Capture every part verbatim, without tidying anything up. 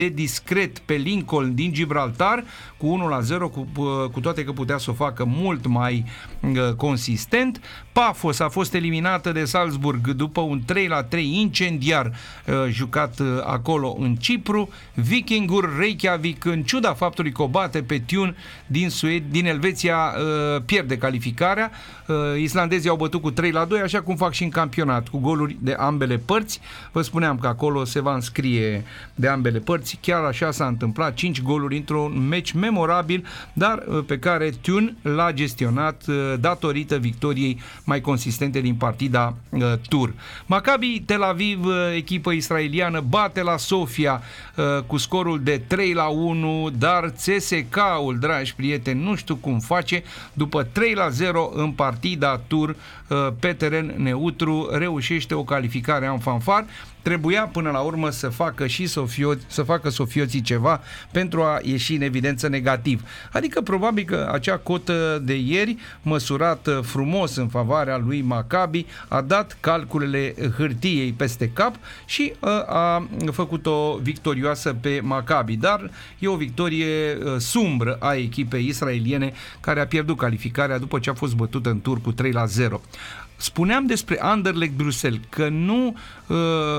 discret pe Lincoln din Gibraltar cu unu la zero, cu, cu toate că putea să o facă mult mai uh, consistent. Pafos a fost eliminată de Salzburg după un trei la trei incendiar uh, jucat uh, acolo în Cipru. Vikingur Reykjavik, în ciuda faptului că o bate pe Thun din, Sued, din Elveția, uh, pierde calificarea. Uh, islandezii au bătut cu trei la doi, așa cum fac și în campionat, cu goluri de ambele părți. Vă spuneam că acolo se va înscrie de ambele părți. Chiar așa s-a întâmplat, cinci goluri într-un meci memorabil, dar pe care Thun l-a gestionat datorită victoriei mai consistente din partida uh, tur. Maccabi Tel Aviv, echipă israeliană, bate la Sofia uh, cu scorul de trei la unu, dar C S K-ul, dragi prieteni, nu știu cum face, după trei la zero în partida tur uh, pe teren neutru, reușește o calificare în fanfar. Trebuia până la urmă să facă și sofioți, să facă sofioții ceva pentru a ieși în evidență negativ. Adică probabil că acea cotă de ieri, măsurată frumos în favoarea lui Maccabi, a dat calculele hârtiei peste cap și a făcut-o victorioasă pe Maccabi. Dar e o victorie sumbră a echipei israeliene, care a pierdut calificarea după ce a fost bătută în tur cu trei la zero. Spuneam despre Anderlecht Bruxelles că nu uh,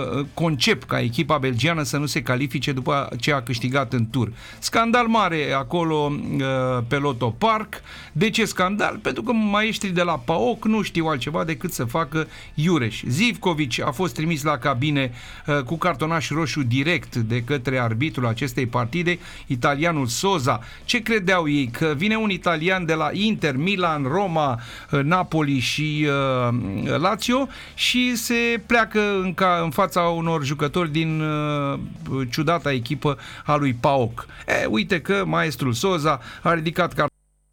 concep ca echipa belgiană să nu se califice după ce a câștigat în tur. Scandal mare acolo uh, pe Lotto Park. De ce scandal? Pentru că maestrii de la P A O K nu știu altceva decât să facă iureș. Zivkovic a fost trimis la cabine uh, cu cartonaș roșu direct de către arbitrul acestei partide, italianul Sosa. Ce credeau ei? Că vine un italian de la Inter, Milan, Roma, uh, Napoli și uh, Lazio și se pleacă în, ca, în fața unor jucători din uh, ciudata echipă a lui P A O K. E, uite că maestrul Sosa a ridicat cartonașul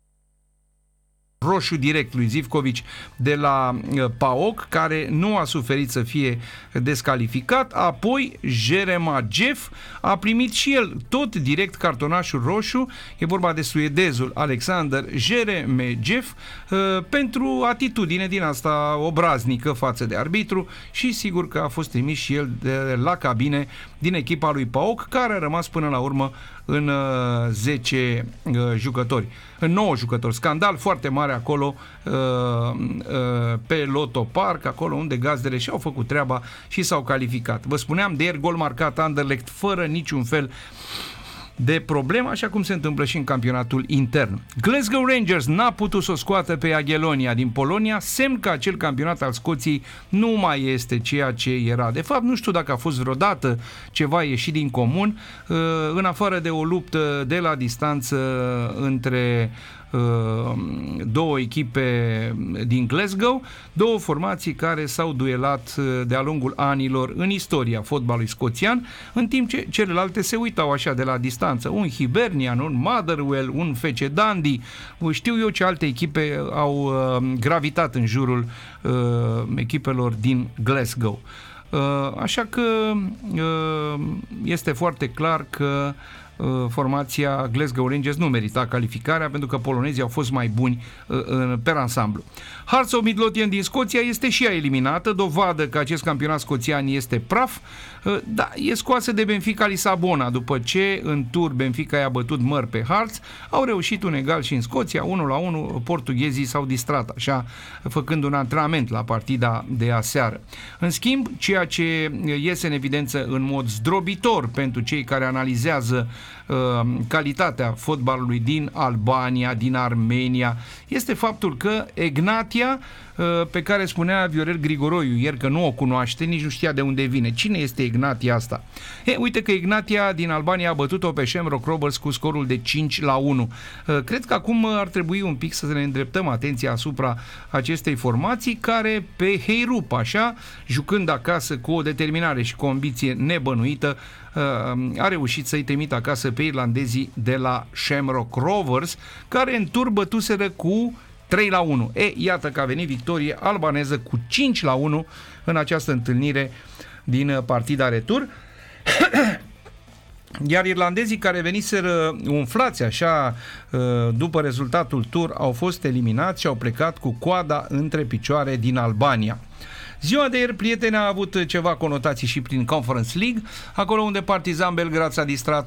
roșu direct lui Zivkovic de la P A O K, care nu a suferit să fie descalificat. Apoi Jeremejev a primit și el tot direct cartonașul roșu. E vorba de suedezul Alexander Jeremejev, pentru atitudine din asta obraznică față de arbitru și sigur că a fost trimis și el de la cabine din echipa lui P A O K, care a rămas până la urmă în zece uh, jucători, în nouă jucători. Scandal foarte mare acolo uh, uh, pe Lotto Park, acolo unde gazdele și-au făcut treaba și s-au calificat. Vă spuneam de ieri, gol marcat Anderlecht fără niciun fel de problemă, așa cum se întâmplă și în campionatul intern. Glasgow Rangers n-a putut să o scoată pe Jagiellonia din Polonia, semn că acel campionat al Scoției nu mai este ceea ce era. De fapt, nu știu dacă a fost vreodată ceva ieșit din comun, în afară de o luptă de la distanță între două echipe din Glasgow, două formații care s-au duelat de-a lungul anilor în istoria fotbalului scoțian, în timp ce celelalte se uitau așa de la distanță. Un Hibernian, un Motherwell, un F C Dundee, știu eu ce alte echipe au gravitat în jurul echipelor din Glasgow. Așa că este foarte clar că formația Glasgow Rangers nu merita calificarea pentru că polonezii au fost mai buni uh, per ansamblu. Hearts of Midlothian din Scoția este și ea eliminată, dovadă că acest campionat scoțian este praf, uh, dar e scoasă de Benfica Lisabona după ce în tur Benfica i-a bătut măr pe Hearts. Au reușit un egal și în Scoția, unu la unu, portughezii s-au distrat așa, făcând un antrenament la partida de aseară. În schimb, ceea ce iese în evidență în mod zdrobitor pentru cei care analizează calitatea fotbalului din Albania, din Armenia, este faptul că Egnatia, pe care spunea Viorel Grigoroiu ieri că nu o cunoaște, nici nu știa de unde vine. Cine este Egnatia asta? E, uite că Egnatia din Albania a bătut-o pe Shamrock Rovers cu scorul de cinci la unu. Cred că acum ar trebui un pic să ne îndreptăm atenția asupra acestei formații care pe heirup, așa, jucând acasă cu o determinare și cu o ambiție nebănuită, a reușit să-i trimită acasă pe irlandezii de la Shamrock Rovers, care în tur bătuseră cu trei la unu. E, iată că a venit victorie albaneză cu cinci la unu în această întâlnire din partida retur. Iar irlandezii care veniseră umflați așa după rezultatul tur au fost eliminați și au plecat cu coada între picioare din Albania. Ziua de ieri, prieteni, a avut ceva conotații și prin Conference League, acolo unde Partizan Belgrad s-a distrat